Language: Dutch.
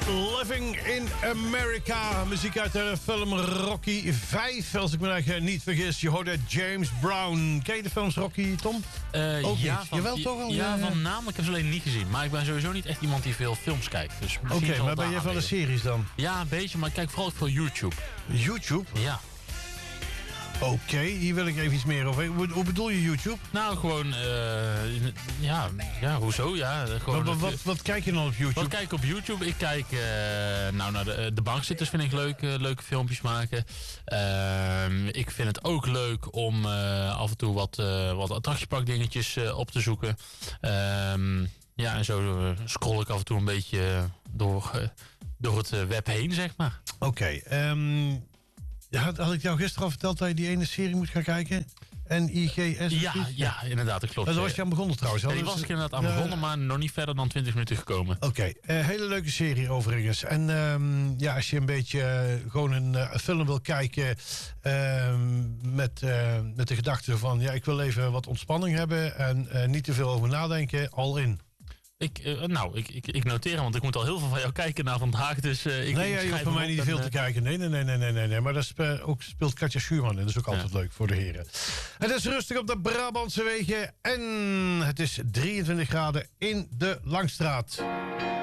Living in America. Muziek uit de film Rocky 5. Als ik me eigenlijk niet vergis. Je hoorde James Brown. Ken je de films Rocky, Tom? Ook ja, niet. Jawel, toch al? Ja, van naam. Ik heb ze alleen niet gezien. Maar ik ben sowieso niet echt iemand die veel films kijkt. Dus Oké, maar ben jij van de series dan? Ja, een beetje. Maar ik kijk vooral veel YouTube. YouTube? Ja. Oké, hier wil ik even iets meer over. Hoe bedoel je YouTube? Nou, gewoon... hoezo? Ja, gewoon Wat kijk je dan op YouTube? Wat kijk ik op YouTube? Ik kijk naar de bankzitters, vind ik leuk. Leuke filmpjes maken. Ik vind het ook leuk om af en toe wat attractieparkdingetjes op te zoeken. En zo scroll ik af en toe een beetje door het web heen, zeg maar. Oké, had ik jou gisteren al verteld dat je die ene serie moet gaan kijken? NIGS? Ja, inderdaad, dat klopt. Daar was je aan begonnen trouwens. Ja, die was ik inderdaad aan begonnen, maar nog niet verder dan 20 minuten gekomen. Oké, hele leuke serie overigens. En als je een beetje gewoon een film wil kijken met de gedachte van... ja, ik wil even wat ontspanning hebben en niet te veel over nadenken, all in. Ik noteer hem, want ik moet al heel veel van jou kijken naar vandaag. Dus je hoeft van mij niet veel te kijken. Nee. Maar daar speelt Katja Schuurman in. Dat is ook altijd leuk voor de heren. Het is rustig op de Brabantse wegen. En het is 23 graden in de Langstraat.